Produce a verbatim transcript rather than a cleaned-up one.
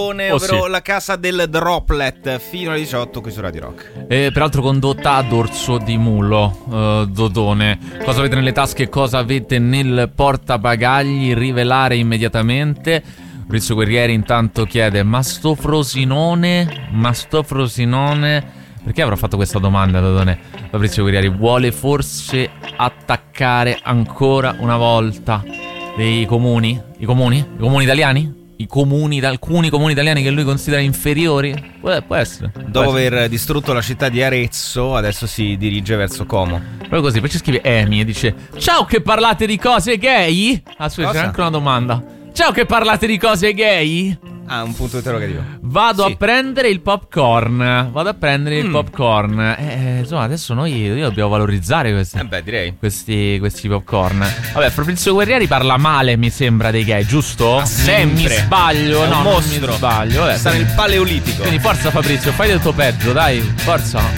Dodone, Oh, ovvero sì. la casa del Droplet, fino alle diciotto qui su Radio Rock. E peraltro condotta a dorso di mulo, uh, Dodone. Cosa avete nelle tasche e cosa avete nel portabagagli? Rivelare immediatamente. Maurizio Guerrieri intanto chiede: ma sto Frosinone? Ma sto Frosinone? Perché avrò fatto questa domanda, Dodone? Maurizio Guerrieri vuole forse attaccare ancora una volta dei comuni? I comuni? I comuni italiani? I comuni, alcuni comuni italiani che lui considera inferiori? Può, può essere. Dopo può essere. aver distrutto la città di Arezzo, adesso si dirige verso Como. Proprio così, poi ci scrive Amy e dice: ciao che parlate di cose gay? Ah, scusa, Cosa? c'è anche una domanda. Ciao che parlate di cose gay? Ah, un punto interrogativo. Vado Sì. a prendere il popcorn. Vado a prendere il Mm. popcorn. Eh, insomma, adesso noi, noi dobbiamo valorizzare questi, Eh beh, direi. questi, questi popcorn. Vabbè, Fabrizio Guerrieri parla male, mi sembra, dei gay, giusto? Ma Se mi sempre. sbaglio, È un no, non mi mostro. sbaglio. Vabbè, Sta nel Paleolitico. quindi forza Fabrizio, fai del tuo peggio, dai, forza.